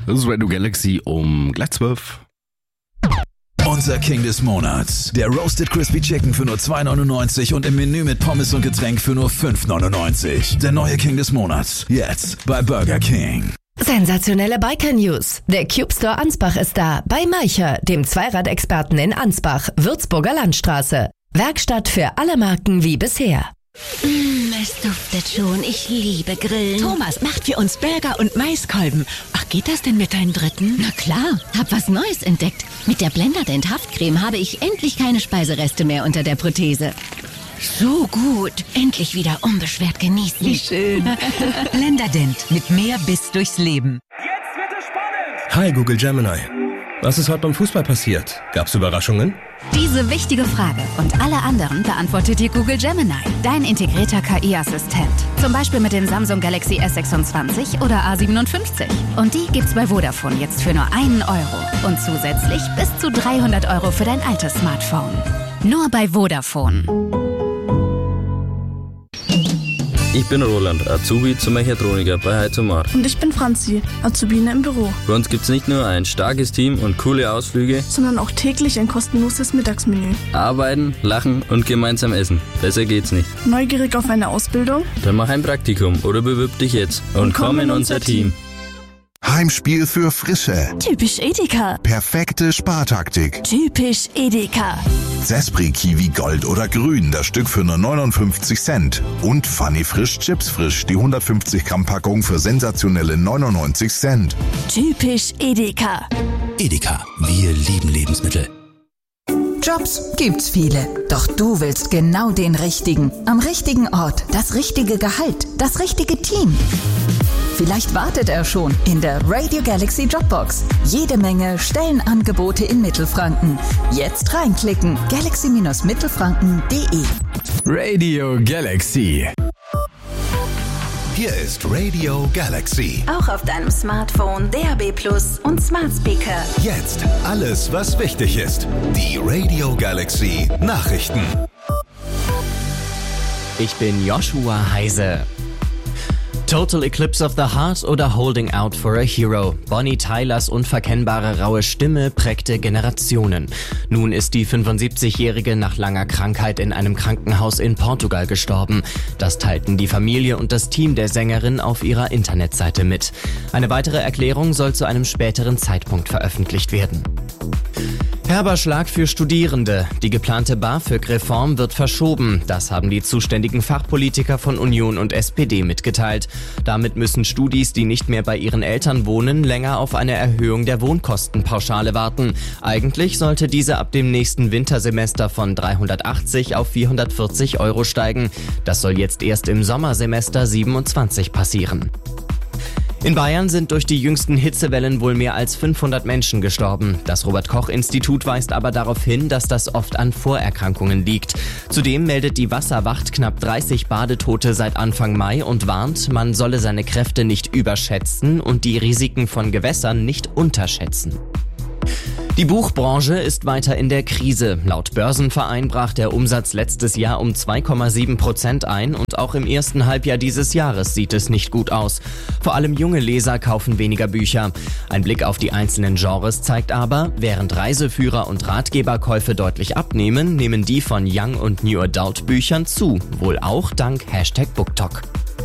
Das ist Radio Galaxy um gleich 12. Unser King des Monats. Der Roasted Crispy Chicken für nur 2,99 und im Menü mit Pommes und Getränk für nur 5,99. Der neue King des Monats. Jetzt bei Burger King. Sensationelle Biker-News. Der Cube Store Ansbach ist da. Bei Maicher, dem Zweiradexperten in Ansbach, Würzburger Landstraße. Werkstatt für alle Marken wie bisher. Es duftet schon. Ich liebe Grillen. Thomas macht für uns Burger und Maiskolben. Ach, geht das denn mit deinem dritten? Na klar, hab was Neues entdeckt. Mit der Blenderdent Haftcreme habe ich endlich keine Speisereste mehr unter der Prothese. So gut. Endlich wieder unbeschwert genießen. Wie schön. Blenderdent mit mehr Biss durchs Leben. Jetzt wird es spannend. Hi Google Gemini. Was ist heute beim Fußball passiert? Gab's Überraschungen? Diese wichtige Frage und alle anderen beantwortet dir Google Gemini, dein integrierter KI-Assistent. Zum Beispiel mit dem Samsung Galaxy S26 oder A57. Und die gibt's bei Vodafone jetzt für nur 1 Euro. Und zusätzlich bis zu 300 Euro für dein altes Smartphone. Nur bei Vodafone. Ich bin Roland, Azubi zum Mechatroniker bei Heizomar. Und ich bin Franzi, Azubine im Büro. Bei uns gibt's nicht nur ein starkes Team und coole Ausflüge, sondern auch täglich ein kostenloses Mittagsmenü. Arbeiten, lachen und gemeinsam essen. Besser geht's nicht. Neugierig auf eine Ausbildung? Dann mach ein Praktikum oder bewirb dich jetzt und komm in unser Team. Heimspiel für Frische. Typisch Edeka. Perfekte Spartaktik. Typisch Edeka. Zespri Kiwi Gold oder Grün, das Stück für nur 59 Cent. Und Funny Frisch Chips Frisch, die 150 Gramm Packung für sensationelle 99 Cent. Typisch Edeka. Edeka, wir lieben Lebensmittel. Jobs gibt's viele, doch du willst genau den richtigen. Am richtigen Ort, das richtige Gehalt, das richtige Team. Vielleicht wartet er schon in der Radio Galaxy Jobbox. Jede Menge Stellenangebote in Mittelfranken. Jetzt reinklicken. galaxy-mittelfranken.de. Radio Galaxy. Hier ist Radio Galaxy. Auch auf deinem Smartphone, DAB+ und Smart Speaker. Jetzt alles, was wichtig ist. Die Radio Galaxy Nachrichten. Ich bin Joshua Heise. Total Eclipse of the Heart oder Holding Out for a Hero. Bonnie Tylers unverkennbare raue Stimme prägte Generationen. Nun ist die 75-Jährige nach langer Krankheit in einem Krankenhaus in Portugal gestorben. Das teilten die Familie und das Team der Sängerin auf ihrer Internetseite mit. Eine weitere Erklärung soll zu einem späteren Zeitpunkt veröffentlicht werden. Herber Schlag für Studierende. Die geplante BAföG-Reform wird verschoben. Das haben die zuständigen Fachpolitiker von Union und SPD mitgeteilt. Damit müssen Studis, die nicht mehr bei ihren Eltern wohnen, länger auf eine Erhöhung der Wohnkostenpauschale warten. Eigentlich sollte diese ab dem nächsten Wintersemester von 380 auf 440 Euro steigen. Das soll jetzt erst im Sommersemester 27 passieren. In Bayern sind durch die jüngsten Hitzewellen wohl mehr als 500 Menschen gestorben. Das Robert-Koch-Institut weist aber darauf hin, dass das oft an Vorerkrankungen liegt. Zudem meldet die Wasserwacht knapp 30 Badetote seit Anfang Mai und warnt, man solle seine Kräfte nicht überschätzen und die Risiken von Gewässern nicht unterschätzen. Die Buchbranche ist weiter in der Krise. Laut Börsenverein brach der Umsatz letztes Jahr um 2,7% ein und auch im ersten Halbjahr dieses Jahres sieht es nicht gut aus. Vor allem junge Leser kaufen weniger Bücher. Ein Blick auf die einzelnen Genres zeigt aber, während Reiseführer- und Ratgeberkäufe deutlich abnehmen, nehmen die von Young- und New Adult Büchern zu, wohl auch dank #BookTok.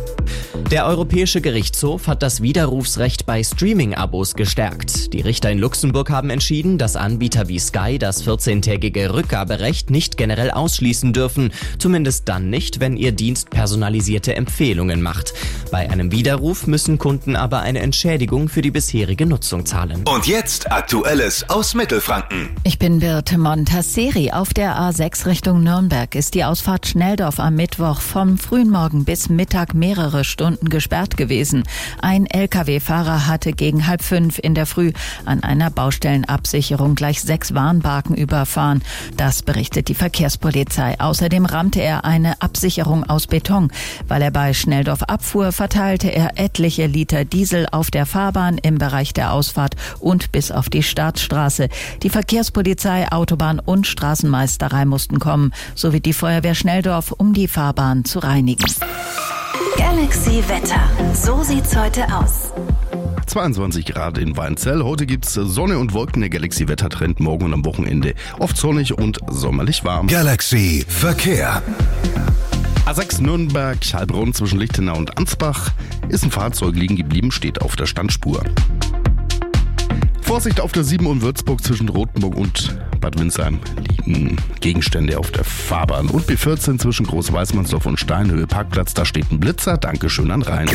Der Europäische Gerichtshof hat das Widerrufsrecht bei Streaming-Abos gestärkt. Die Richter in Luxemburg haben entschieden, dass Anbieter wie Sky das 14-tägige Rückgaberecht nicht generell ausschließen dürfen. Zumindest dann nicht, wenn ihr Dienst personalisierte Empfehlungen macht. Bei einem Widerruf müssen Kunden aber eine Entschädigung für die bisherige Nutzung zahlen. Und jetzt Aktuelles aus Mittelfranken. Ich bin Birte Montasseri. Auf der A6 Richtung Nürnberg ist die Ausfahrt Schnelldorf am Mittwoch vom frühen Morgen bis Mittag mehrere Stunden gesperrt gewesen. Ein Lkw-Fahrer hatte gegen 4:30 in der Früh an einer Baustellenabsicherung gleich 6 Warnbarken überfahren. Das berichtet die Verkehrspolizei. Außerdem rammte er eine Absicherung aus Beton. Weil er bei Schnelldorf abfuhr, verteilte er etliche Liter Diesel auf der Fahrbahn im Bereich der Ausfahrt und bis auf die Startstraße. Die Verkehrspolizei, Autobahn und Straßenmeisterei mussten kommen, sowie die Feuerwehr Schnelldorf, um die Fahrbahn zu reinigen. Galaxy Wetter. So sieht's heute aus. 22 Grad in Weinzell. Heute gibt's Sonne und Wolken, der Galaxy-Wettertrend morgen und am Wochenende oft sonnig und sommerlich warm. Galaxy Verkehr. A6 Nürnberg-Heilbronn zwischen Lichtenau und Ansbach ist ein Fahrzeug liegen geblieben, steht auf der Standspur. Vorsicht auf der 7 und Würzburg zwischen Rothenburg und Bad Windsheim liegen Gegenstände auf der Fahrbahn. Und B14 zwischen Groß-Weißmannsdorf und Steinhöhe Parkplatz, da steht ein Blitzer. Dankeschön an Rhein.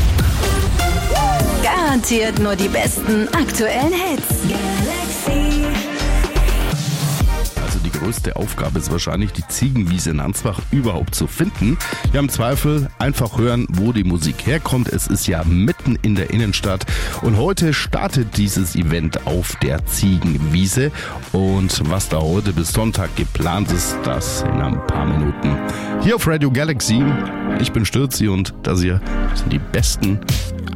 Garantiert nur die besten aktuellen Hits. Galaxy. Also die größte Aufgabe ist wahrscheinlich, die Ziegenwiese in Ansbach überhaupt zu finden. Ja, im Zweifel einfach hören, wo die Musik herkommt. Es ist ja mitten in der Innenstadt und heute startet dieses Event auf der Ziegenwiese. Und was da heute bis Sonntag geplant ist, das in ein paar Minuten. Hier auf Radio Galaxy. Ich bin Stürzi und das hier sind die besten